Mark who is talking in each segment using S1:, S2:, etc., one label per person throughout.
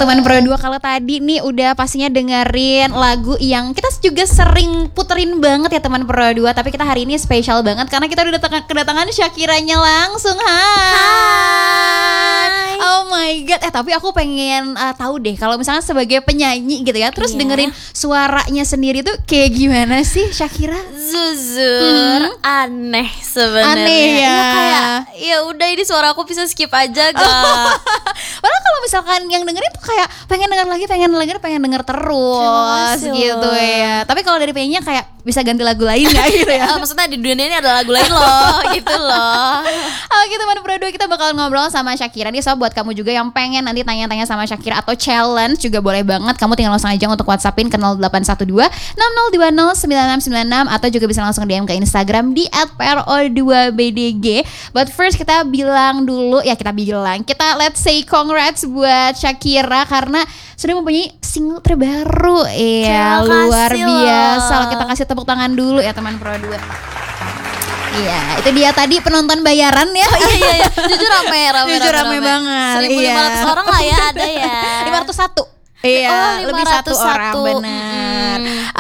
S1: teman Pro 2, kalau tadi nih udah pastinya dengerin lagu yang kita juga sering puterin banget ya teman Pro 2. Tapi kita hari ini spesial banget karena kita udah kedatangan Shakiranya langsung. Hai. Oh my god. Tapi aku pengen tahu deh kalau misalnya sebagai penyanyi gitu ya, terus dengerin suaranya sendiri tuh kayak gimana sih Shakira?
S2: Jujur aneh sebenarnya.
S1: Aneh ya.
S2: Kayak ya udah ini suara aku bisa skip aja gak?
S1: Padahal kalau misalkan yang dengerin tuh kayak pengen denger lagi, pengen denger terus gitu ya. Tapi kalau dari penyanyinya kayak bisa ganti lagu lain gak gitu ya?
S2: Maksudnya di dunia ini ada lagu lain loh gitu loh.
S1: Oke teman Pro 2, kita bakal ngobrol sama Shakira nih. So buat kamu juga yang pengen nanti tanya-tanya sama Shakira atau challenge juga boleh banget. Kamu tinggal langsung aja untuk WhatsAppin ke 0812 6020 9696 atau juga bisa langsung DM ke Instagram di @pro2bdg. But first kita let's say congrats buat Shakira karena sudah mempunyai single terbaru. Iya, luar biasa. Kita kasih tepuk tangan dulu ya teman Pro 2. Iya, itu dia tadi penonton bayaran ya.
S2: Oh iya. Jujur rame
S1: banget.
S2: 1.500 orang lah ya ada ya.
S1: 501. Iya, lebih 1 orang benar.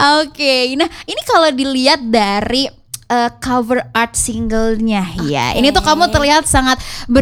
S1: Oke, nah ini kalau dilihat dari cover art singlenya ya. Ini tuh kamu terlihat sangat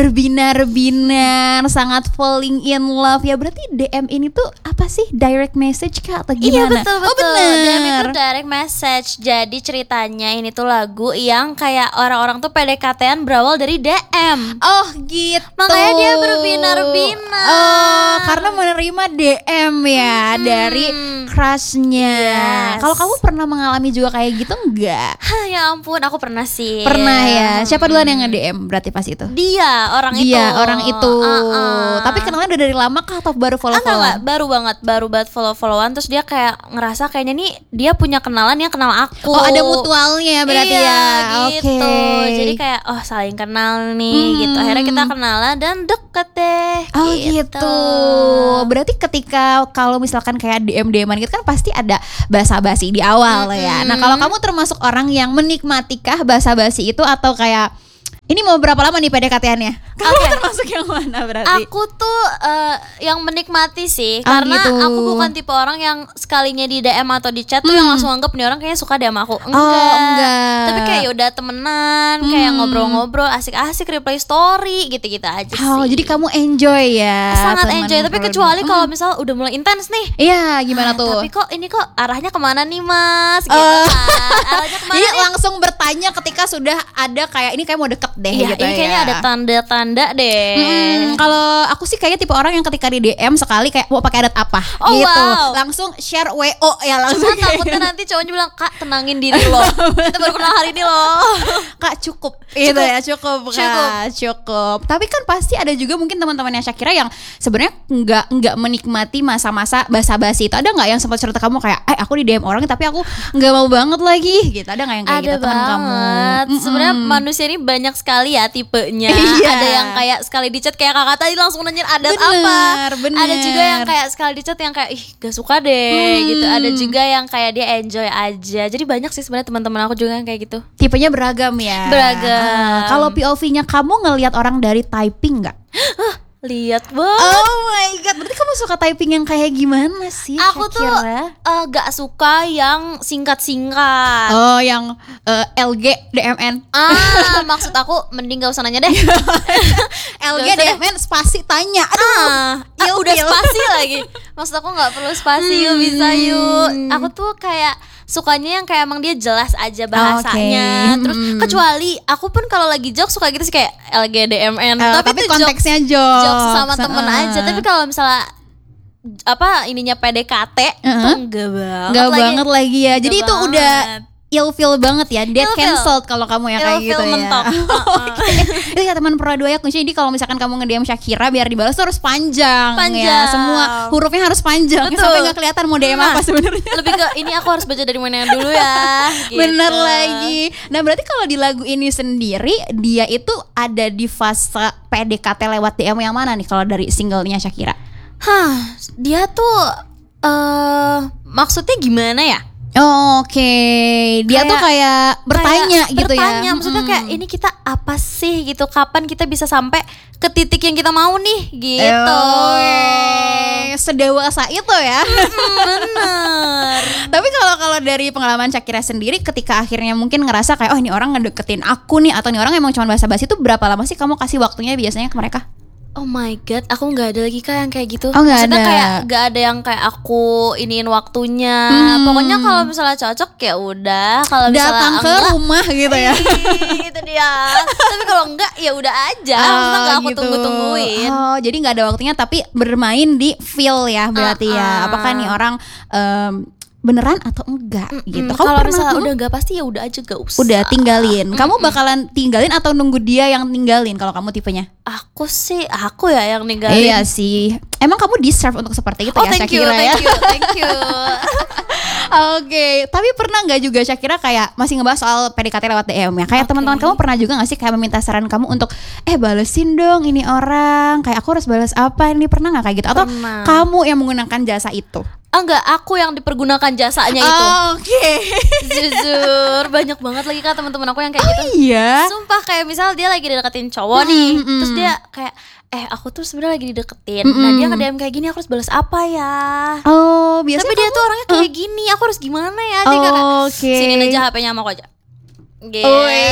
S1: berbinar-binar, sangat falling in love ya. Berarti DM ini tuh apa sih? Direct message kah atau gimana?
S2: Iya betul.
S1: Oh benar.
S2: DM itu direct message. Jadi ceritanya ini tuh lagu yang kayak orang-orang tuh PDKT-an berawal dari DM.
S1: Oh gitu.
S2: Makanya dia berbinar-binar.
S1: Oh, karena menerima DM ya dari crushnya.
S2: Yes.
S1: Kalau kamu pernah mengalami juga kayak gitu enggak?
S2: Ya ampun, aku pernah sih.
S1: Pernah ya. Siapa duluan yang nge-DM berarti pas itu?
S2: Dia, orang itu.
S1: Tapi kenalnya udah dari lama kah atau baru follow-followan?
S2: Enggak, baru banget follow-followan. Terus dia kayak ngerasa kayaknya nih dia punya kenalan yang kenal aku.
S1: Oh, ada mutualnya berarti ya.
S2: Gitu. Jadi kayak saling kenal nih gitu. Akhirnya kita kenalan dan deket deh.
S1: Oh gitu. Berarti ketika kalau misalkan kayak DM-DM-an gitu kan pasti ada basa-basi di awal ya. Nah, kalau kamu termasuk orang yang menikmatikah basa-basi itu atau kayak ini mau berapa lama nih PDKT-annya? Kamu termasuk yang mana berarti?
S2: Aku tuh yang menikmati sih, karena
S1: gitu.
S2: aku bukan tipe orang yang sekalinya di DM atau di chat tuh yang langsung anggap nih orang kayaknya suka deh sama aku.
S1: Enggak.
S2: Tapi kayak yaudah temenan, kayak ngobrol-ngobrol, asik-asik reply story gitu-gitu aja sih.
S1: Oh, jadi kamu enjoy ya?
S2: Sangat enjoy, tapi kecuali kalau misal udah mulai intens nih.
S1: Iya, gimana tuh?
S2: Tapi kok arahnya kemana nih mas? Gitu kan. Arahnya kemana
S1: jadi
S2: nih?
S1: langsung bertanya ketika sudah ada kayak ini kayak mau deket deh
S2: Iya,
S1: gitu
S2: ini kayaknya ada tanda-tanda deh.
S1: Kalau aku sih kayaknya tipe orang yang ketika di DM sekali kayak mau pakai adat apa gitu, langsung share WO ya langsung.
S2: Takutnya nanti cowoknya bilang, "Kak, tenangin diri lo. Kita baru kenal hari ini lo."
S1: Kak cukup. Gitu ya, cukup. Tapi kan pasti ada juga mungkin teman-temannya Shakira yang sebenarnya nggak menikmati masa-masa basa-basi itu. Ada nggak yang sempat cerita kamu kayak, aku di DM orang tapi aku nggak mau banget lagi gitu? Ada nggak yang kayak gitu teman kamu?
S2: Sebenarnya manusia ini banyak sekali ya tipenya. Ada yang kayak sekali di chat kayak kakak tadi langsung nanyain adat apa. Ada juga yang kayak sekali di chat yang kayak gak suka deh gitu. Ada juga yang kayak dia enjoy aja. Jadi banyak sih sebenarnya teman-teman aku juga yang kayak gitu.
S1: Tipenya beragam ya.
S2: Beragam.
S1: Kalau POV-nya kamu ngelihat orang dari typing nggak?
S2: Lihat banget.
S1: Oh my god, berarti kamu suka typing yang kayak gimana sih?
S2: Aku
S1: Shakira?
S2: tuh gak suka yang singkat-singkat.
S1: Oh, yang LG DMN.
S2: Maksud aku mending gak usah nanya deh.
S1: LG DMN spasi tanya.
S2: Udah spasi lagi. Maksud aku gak perlu spasi, yuk bisa yuk. Aku tuh kayak sukanya yang kayak emang dia jelas aja bahasanya. Terus kecuali aku pun kalau lagi jokes suka gitu sih kayak LGDMN.
S1: Tapi konteksnya jokes
S2: sama temen aja. Tapi kalau misalnya ininya PDKT tuh enggak banget
S1: lagi ya. Jadi itu udah ilfeel banget ya, dead cancelled kalau kamu yang kayak gitu
S2: mentok.
S1: Itu ya teman Pro 2 ya kuncinya. Jadi kalau misalkan kamu nge-DM Shakira biar dibalas tuh harus panjang ya, semua hurufnya harus panjang sampai nggak kelihatan mau DM apa sebenarnya.
S2: Lebih ke ini aku harus baca dari mana dulu ya. Gitu.
S1: Bener lagi. Nah berarti kalau di lagu ini sendiri dia itu ada di fase PDKT lewat DM yang mana nih kalau dari singlenya Shakira?
S2: Dia tuh maksudnya gimana ya?
S1: Oke, dia tuh kayak bertanya gitu ya.
S2: Maksudnya kayak ini kita apa sih gitu? Kapan kita bisa sampai ke titik yang kita mau nih gitu.
S1: sedewasa itu ya.
S2: Bener.
S1: Tapi kalau dari pengalaman Shakira sendiri, ketika akhirnya mungkin ngerasa kayak oh ini orang ngedeketin aku nih, atau ini orang emang cuma basa-basi, itu berapa lama sih kamu kasih waktunya biasanya ke mereka?
S2: Oh my god, aku nggak ada lagi kayak yang kayak gitu.
S1: Oh,
S2: maksudnya
S1: ada.
S2: kayak nggak ada yang kayak aku iniin waktunya. Pokoknya kalau misalnya cocok ya udah, kalau misalnya
S1: Datang ke
S2: enggak,
S1: rumah gitu ya.
S2: itu dia. Tapi kalau enggak ya udah aja. Maksudnya nggak aku
S1: gitu.
S2: tunggu-tungguin.
S1: Oh, jadi nggak ada waktunya tapi bermain di feel ya berarti ya. Apakah nih orang beneran atau enggak gitu. Kamu
S2: Kalau
S1: pernah
S2: misalnya udah nggak pasti ya udah aja, gak usah.
S1: udah tinggalin. Kamu bakalan tinggalin atau nunggu dia yang ninggalin kalau kamu tipenya?
S2: Aku ya yang ninggalin.
S1: Iya sih. Emang kamu deserve untuk seperti itu
S2: Oh,
S1: ya
S2: thank you,
S1: Shakira ya?
S2: thank you.
S1: Oke, tapi pernah nggak juga Shakira kayak masih ngebahas soal PDKT lewat DM ya? Kayak teman-teman kamu pernah juga nggak sih kayak meminta saran kamu untuk balesin dong ini orang, kayak aku harus balas apa ini, pernah nggak kayak gitu? Atau
S2: Pernah.
S1: kamu yang menggunakan jasa itu?
S2: Enggak, aku yang dipergunakan jasanya itu.
S1: Oke.
S2: Jujur, banyak banget lagi kan teman-teman aku yang kayak gitu.
S1: Iya.
S2: Sumpah kayak misal dia lagi deketin cowok nih, terus dia kayak aku tuh sebenarnya lagi dideketin. Nah, dia nge-DM kayak gini, aku harus balas apa ya?
S1: Oh, biasanya
S2: Tapi dia tuh orangnya kayak gini, aku harus gimana ya? Dia kata,
S1: Oke.
S2: sini aja HP-nya sama aku aja. Gitu.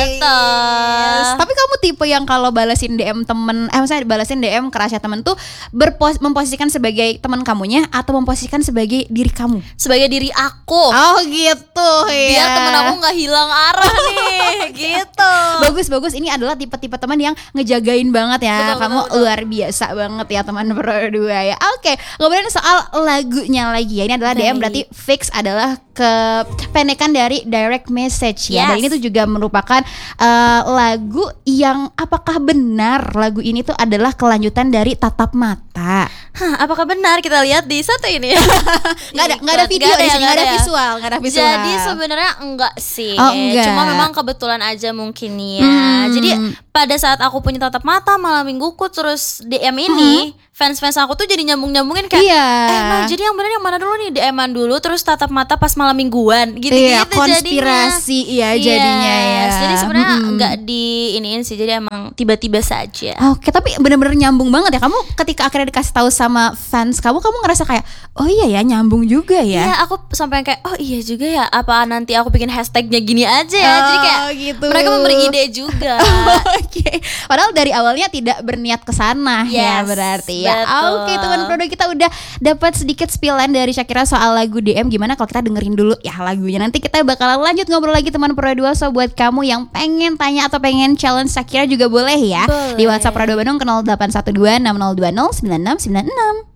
S1: Tapi kamu tipe yang kalau balesin DM temen, misalnya balesin DM ke rahasia temen tuh memposisikan sebagai teman kamunya atau memposisikan sebagai diri kamu?
S2: Sebagai diri aku.
S1: Oh gitu ya.
S2: Biar temen aku nggak hilang arah nih, gitu.
S1: Bagus. Ini adalah tipe-tipe teman yang ngejagain banget ya.
S2: Betul,
S1: Kamu
S2: betul.
S1: luar biasa banget ya teman berdua ya. Oke, ngomongin soal lagunya lagi ya. Ini adalah DM,
S2: Baik.
S1: berarti fix adalah kependekan dari direct message ya. Dan
S2: Yes.
S1: ini tuh juga merupakan lagu yang apakah benar lagu ini tuh adalah kelanjutan dari Tatap Mata?
S2: Hah, apakah benar? Kita lihat di satu ini.
S1: Nggak ada video di sini, nggak ada visual, nggak ada visual.
S2: Jadi sebenarnya enggak sih.
S1: Oh, enggak.
S2: Cuma memang kebetulan aja mungkin ya. Jadi pada saat aku punya Tatap Mata malam mingguku terus DM ini, fans-fans aku tuh jadi nyambung-nyambungin kayak
S1: Iya.
S2: Nah, jadi yang benar yang mana dulu nih? DM-an dulu terus Tatap Mata pas malam mingguan gitu-gitu
S1: Iya, konspirasi ya jadinya ya.
S2: Jadi sebenarnya enggak di iniin sih. Jadi emang tiba-tiba saja.
S1: Oke, tapi bener-bener nyambung banget ya. Kamu ketika akhirnya dikasih tahu sama fans kamu ngerasa kayak oh iya ya, nyambung juga ya.
S2: Iya, aku sampai kayak oh iya juga ya. Apa nanti aku bikin hashtagnya gini aja ya. Jadi kayak
S1: gitu.
S2: mereka memberi ide juga.
S1: Oke, padahal dari awalnya tidak berniat ke sana ya
S2: Yes,
S1: berarti ya.
S2: betul.
S1: Oke, teman Prodo, kita udah dapat sedikit spillan dari Shakira soal lagu DM. Gimana kalau kita dengerin dulu ya lagunya? Nanti kita bakalan lanjut ngobrol lagi teman Prodo. So buat kamu yang pengen tanya atau pengen challenge Shakira juga boleh ya.
S2: Boleh.
S1: Di WhatsApp Prodo Bandung ke 0812 6020 9696.